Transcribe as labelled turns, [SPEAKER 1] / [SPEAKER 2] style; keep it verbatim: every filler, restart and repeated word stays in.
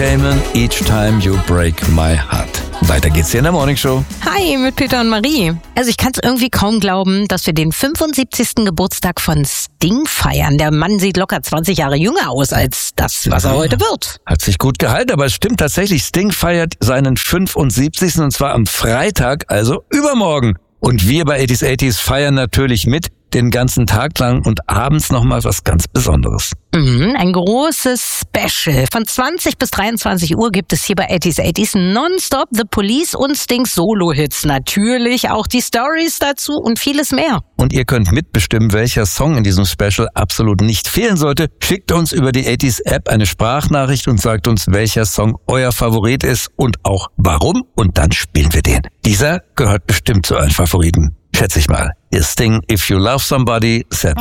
[SPEAKER 1] Cayman, Each Time You Break My Heart. Weiter geht's hier in der Morning Show.
[SPEAKER 2] Hi, mit Peter und Marie. Also ich kann es irgendwie kaum glauben, dass wir den fünfundsiebzigsten Geburtstag von Sting feiern. Der Mann sieht locker zwanzig Jahre jünger aus als das, was er heute wird.
[SPEAKER 1] Hat sich gut gehalten, aber es stimmt tatsächlich. Sting feiert seinen fünfundsiebzigsten und zwar am Freitag, also übermorgen. Und wir bei achtziger achtziger feiern natürlich mit, den ganzen Tag lang und abends nochmal was ganz Besonderes.
[SPEAKER 2] Mhm, ein großes Special. Von zwanzig bis dreiundzwanzig Uhr gibt es hier bei achtziger achtziger nonstop The Police und Stings Solo-Hits. Natürlich auch die Stories dazu und vieles mehr.
[SPEAKER 1] Und ihr könnt mitbestimmen, welcher Song in diesem Special absolut nicht fehlen sollte. Schickt uns über die achtziger App eine Sprachnachricht und sagt uns, welcher Song euer Favorit ist und auch warum. Und dann spielen wir den. Dieser gehört bestimmt zu euren Favoriten. Schätze ich mal. Ihr Sting, If You Love Somebody, set